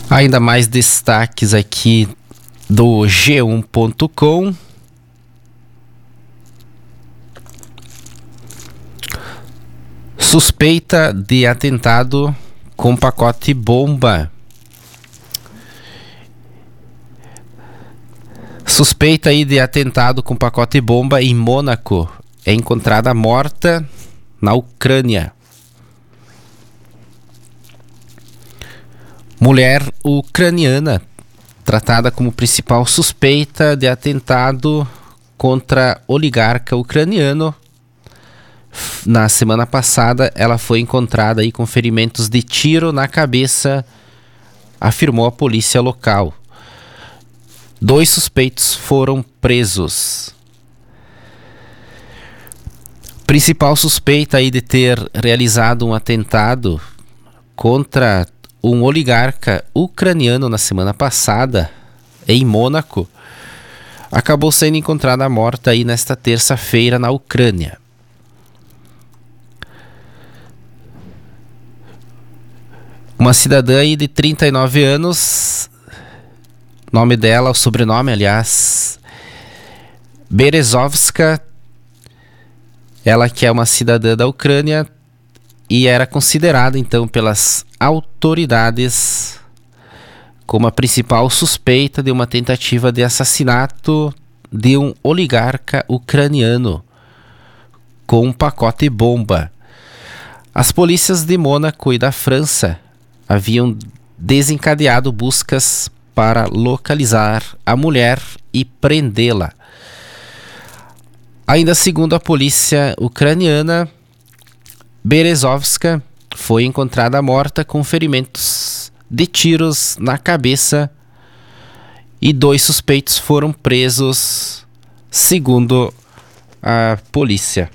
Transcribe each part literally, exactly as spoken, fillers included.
Ainda mais destaques aqui do G um ponto com. Suspeita de atentado com pacote bomba. Suspeita aí de atentado com pacote bomba em Mônaco é encontrada morta na Ucrânia. Mulher ucraniana tratada como principal suspeita de atentado contra oligarca ucraniano. Na semana passada, ela foi encontrada aí com ferimentos de tiro na cabeça, afirmou a polícia local. Dois suspeitos foram presos. Principal suspeita aí de ter realizado um atentado contra um oligarca ucraniano na semana passada, em Mônaco, acabou sendo encontrada morta aí nesta terça-feira na Ucrânia. Uma cidadã aí de trinta e nove anos, nome dela, o sobrenome, aliás, Berezovska, ela que é uma cidadã da Ucrânia e era considerada então pelas autoridades como a principal suspeita de uma tentativa de assassinato de um oligarca ucraniano com um pacote bomba. As polícias de Mônaco e da França haviam desencadeado buscas para localizar a mulher e prendê-la. Ainda segundo a polícia ucraniana, Berezovska foi encontrada morta com ferimentos de tiros na cabeça e dois suspeitos foram presos, segundo a polícia.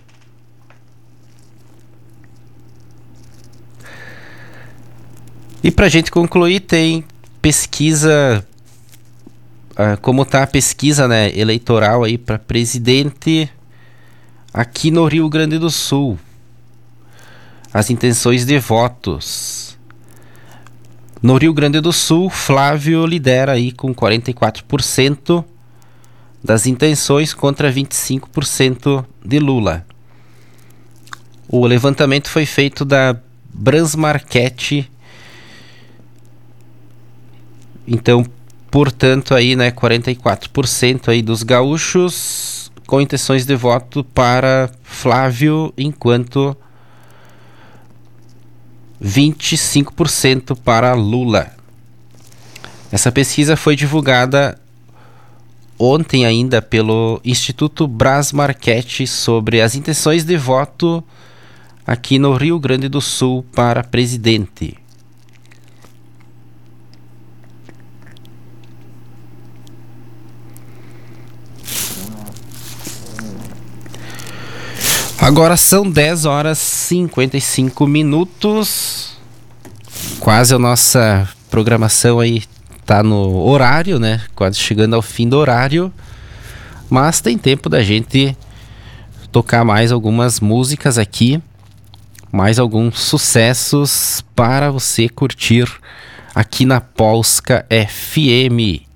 E para a gente concluir, tem pesquisa, uh, como está a pesquisa, né, eleitoral aí para presidente aqui no Rio Grande do Sul. As intenções de votos. No Rio Grande do Sul, Flávio lidera aí com quarenta e quatro por cento das intenções contra vinte e cinco por cento de Lula. O levantamento foi feito da Bransmarket. Então, portanto, aí, né, quarenta e quatro por cento aí dos gaúchos com intenções de voto para Flávio, enquanto vinte e cinco por cento para Lula. Essa pesquisa foi divulgada ontem ainda pelo Instituto Bransmarket sobre as intenções de voto aqui no Rio Grande do Sul para presidente. Agora são dez horas e cinquenta e cinco minutos. Quase a nossa programação aí tá no horário, né? Quase chegando ao fim do horário. Mas tem tempo da gente tocar mais algumas músicas aqui. Mais alguns sucessos para você curtir aqui na Polska F M.